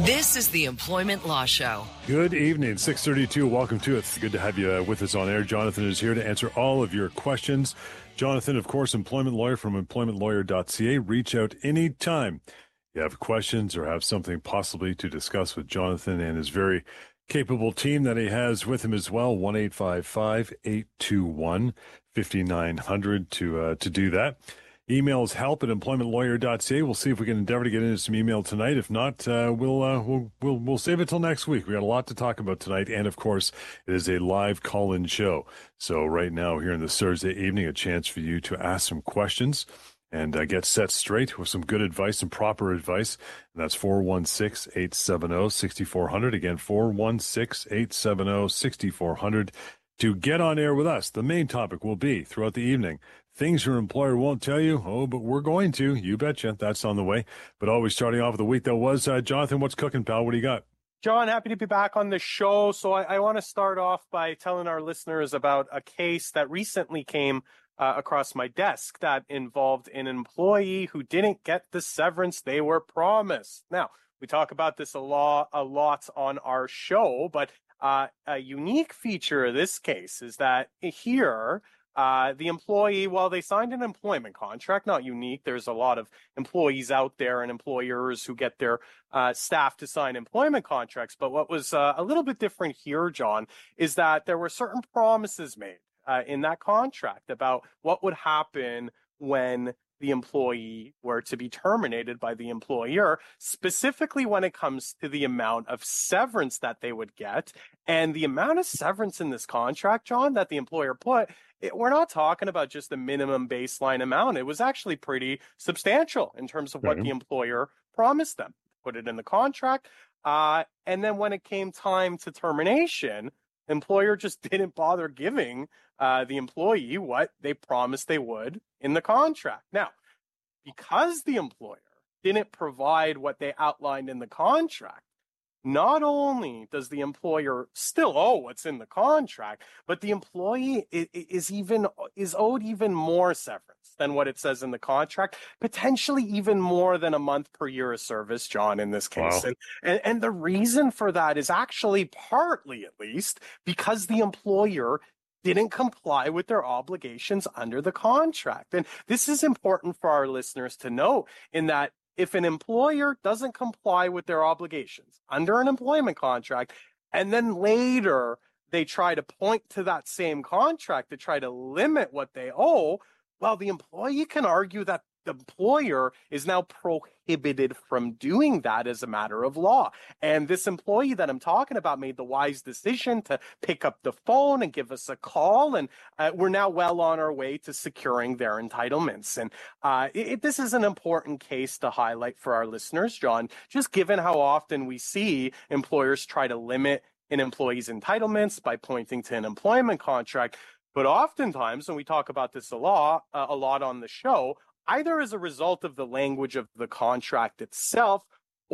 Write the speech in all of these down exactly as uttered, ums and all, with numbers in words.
This is the Employment Law Show. Good evening, six thirty-two. Welcome to it. It's good to have you uh, with us on air. Jonathan is here to answer all of your questions. Jonathan, of course, employment lawyer from employment lawyer dot c a. Reach out anytime you have questions or have something possibly to discuss with Jonathan and his very capable team that he has with him as well. one eight five five, eight two one, five nine zero zero to, uh, to do that. Email is help at employment lawyer dot c a. We'll see if we can endeavor to get into some email tonight. If not, uh, we'll, uh, we'll we'll we'll save it till next week. We got a lot to talk about tonight, and of course, it is a live call-in show. So right now, here in this Thursday evening, a chance for you to ask some questions and uh, get set straight with some good advice and proper advice. And that's four one six, eight seven zero, six four zero zero. Again, four one six, eight seven zero, six four zero zero. To get on air with us, the main topic will be throughout the evening, things your employer won't tell you. Oh, but we're going to. You betcha. That's on the way. But always starting off with the week that was. Uh, Jonathan, what's cooking, pal? What do you got? John, happy to be back on the show. So I, I want to start off by telling our listeners about a case that recently came uh, across my desk that involved an employee who didn't get the severance they were promised. Now, we talk about this a lot, a lot on our show, but uh, a unique feature of this case is that here, Uh, the employee, well, they signed an employment contract, not unique. There's a lot of employees out there and employers who get their uh, staff to sign employment contracts. But what was uh, a little bit different here, John, is that there were certain promises made uh, in that contract about what would happen when the employee were to be terminated by the employer, specifically when it comes to the amount of severance that they would get. And the amount of severance in this contract, John, that the employer put, it, we're not talking about just the minimum baseline amount. It was actually pretty substantial in terms of what mm-hmm. the employer promised them. Put it in the contract. Uh, and then when it came time to termination, the employer just didn't bother giving uh, the employee what they promised they would in the contract. Now, because the employer didn't provide what they outlined in the contract, not only does the employer still owe what's in the contract, but the employee is even is owed even more severance than what it says in the contract, potentially even more than a month per year of service, John, in this case. Wow. And, and, and the reason for that is actually partly, at least, because the employer didn't comply with their obligations under the contract. And this is important for our listeners to know, in that if an employer doesn't comply with their obligations under an employment contract, and then later they try to point to that same contract to try to limit what they owe, well, the employee can argue that the employer is now prohibited from doing that as a matter of law. And this employee that I'm talking about made the wise decision to pick up the phone and give us a call. And uh, we're now well on our way to securing their entitlements. And uh, it, this is an important case to highlight for our listeners, John, just given how often we see employers try to limit an employee's entitlements by pointing to an employment contract. But oftentimes, and we talk about this a lot, uh, a lot on the show, either as a result of the language of the contract itself,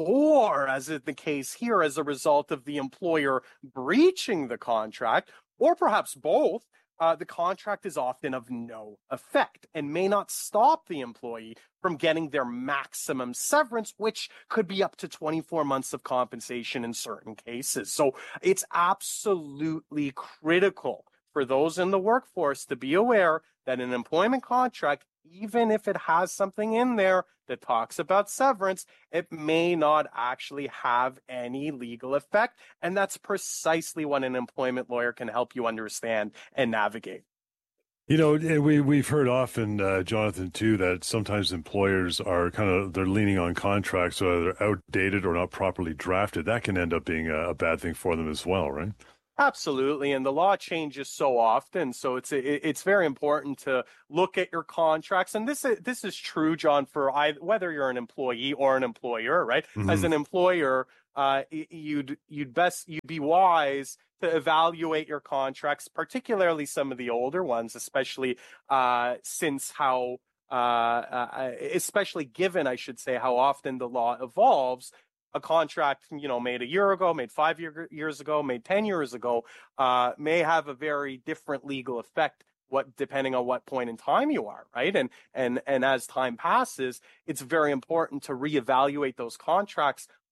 or, as is the case here, as a result of the employer breaching the contract, or perhaps both, uh, the contract is often of no effect and may not stop the employee from getting their maximum severance, which could be up to twenty-four months of compensation in certain cases. So it's absolutely critical for those in the workforce to be aware that an employment contract, even if it has something in there that talks about severance, it may not actually have any legal effect. And that's precisely what an employment lawyer can help you understand and navigate. You know, we, we've heard often, uh, Jonathan, too, that sometimes employers are kind of, they're leaning on contracts, so they're outdated or not properly drafted. That can end up being a, a bad thing for them as well, right? Absolutely. And the law changes so often. So it's it's very important to look at your contracts. And this is, this is true, John, for either, whether you're an employee or an employer, right? Mm-hmm. As an employer, uh, you'd you'd best you'd be wise to evaluate your contracts, particularly some of the older ones, especially uh, since how uh, uh, especially given, I should say, how often the law evolves. A contract, you know, made a year ago, made five year, years ago, made ten years ago, uh, may have a very different legal effect, what depending on what point in time you are, right? And and and as time passes, it's very important to reevaluate those contracts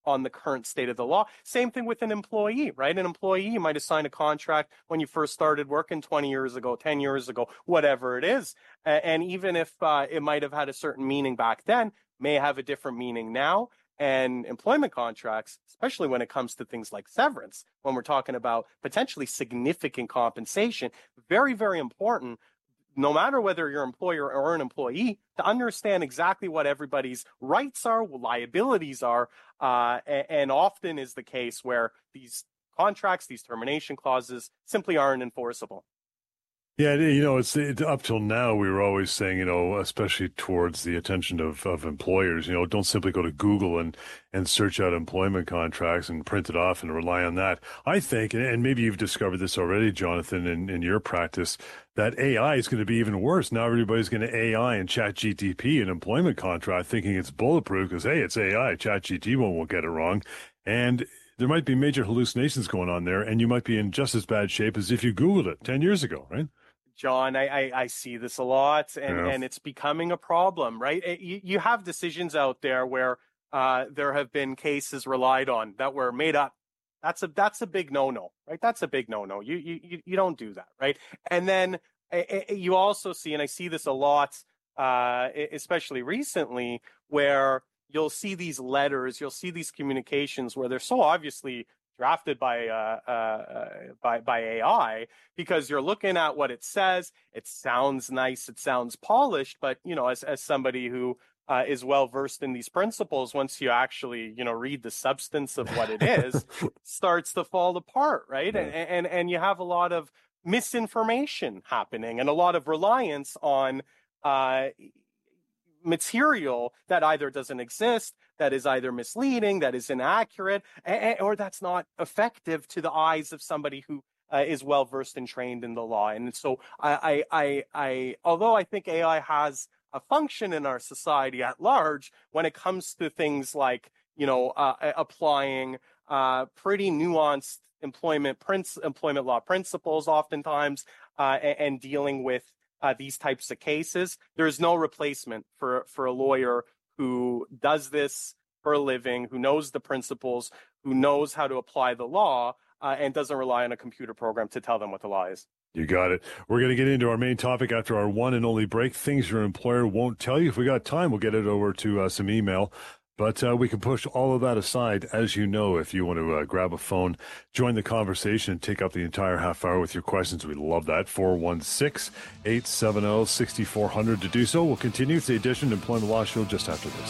on the current state of the law. Same thing with an employee, right? An employee, you might have signed a contract when you first started working twenty years ago, ten years ago, whatever it is. And even if uh, it might have had a certain meaning back then, may have a different meaning now. And employment contracts, especially when it comes to things like severance, when we're talking about potentially significant compensation, very, very important, no matter whether you're an employer or an employee, to understand exactly what everybody's rights are, liabilities are, uh, and, and often is the case where these contracts, these termination clauses simply aren't enforceable. Yeah, you know, it's it, up till now, we were always saying, you know, especially towards the attention of, of employers, you know, don't simply go to Google and, and search out employment contracts and print it off and rely on that. I think, and maybe you've discovered this already, Jonathan, in, in your practice, that A I is going to be even worse. Now everybody's going to A I and Chat G T P an employment contract thinking it's bulletproof because, hey, it's A I. Chat G T P won't get it wrong. And there might be major hallucinations going on there, and you might be in just as bad shape as if you Googled it ten years ago, right? John, I, I, I see this a lot, and, yeah. and it's becoming a problem, right? It, you, you have decisions out there where uh, there have been cases relied on that were made up. That's a that's a big no-no, right? That's a big no-no. You you you don't do that, right? And then uh, you also see, and I see this a lot, uh, especially recently, where you'll see these letters, you'll see these communications where they're so obviously drafted by uh, uh, by by A I, because you're looking at what it says. It sounds nice, it sounds polished, but you know, as as somebody who uh, is well versed in these principles, once you actually you know read the substance of what it is, starts to fall apart, right? Yeah. And and and you have a lot of misinformation happening and a lot of reliance on uh, material that either doesn't exist, that is either misleading, that is inaccurate, or that's not effective to the eyes of somebody who uh, is well versed and trained in the law. And so I, I, I, I, although I think A I has a function in our society at large, when it comes to things like, you know, uh, applying uh, pretty nuanced employment princ- employment law principles oftentimes, uh, and, and dealing with Uh, these types of cases, there's no replacement for, for a lawyer who does this for a living, who knows the principles, who knows how to apply the law, uh, and doesn't rely on a computer program to tell them what the law is. You got it. We're going to get into our main topic after our one and only break, things your employer won't tell you. If we got time, we'll get it over to uh, some email. But uh, we can push all of that aside, as you know, if you want to uh, grab a phone, join the conversation, and take up the entire half hour with your questions. We love that. four one six, eight seven zero, six four zero zero to do so. We'll continue with the Edition Employment Law Show just after this.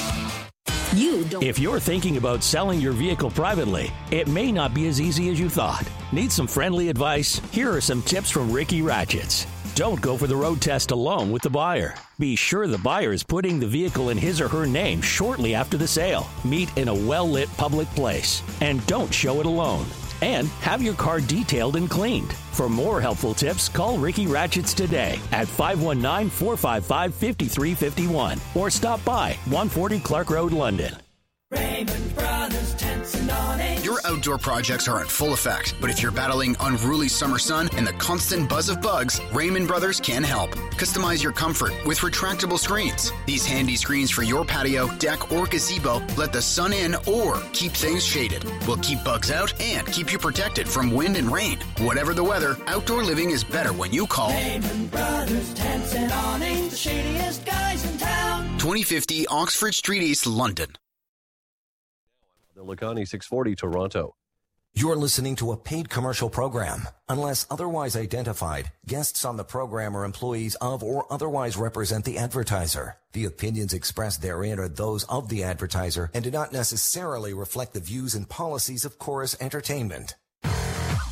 You don't. If you're thinking about selling your vehicle privately, it may not be as easy as you thought. Need some friendly advice? Here are some tips from Ricky Ratchets. Don't go for the road test alone with the buyer. Be sure the buyer is putting the vehicle in his or her name shortly after the sale. Meet in a well-lit public place. And don't show it alone. And have your car detailed and cleaned. For more helpful tips, call Ricky Ratchets today at five one nine, four five five, five three five one or stop by one forty Clark Road, London. Raymond Brothers Tents and Awnings. Your outdoor projects are in full effect, but if you're battling unruly summer sun and the constant buzz of bugs, Raymond Brothers can help. Customize your comfort with retractable screens. These handy screens for your patio, deck, or gazebo let the sun in or keep things shaded. Will keep bugs out and keep you protected from wind and rain. Whatever the weather, outdoor living is better when you call Raymond Brothers Tents and Awnings, the shadiest guys in town. twenty fifty Oxford Street East, London. The Lacani six forty, Toronto. You're listening to a paid commercial program. Unless otherwise identified, guests on the program are employees of or otherwise represent the advertiser. The opinions expressed therein are those of the advertiser and do not necessarily reflect the views and policies of Chorus Entertainment.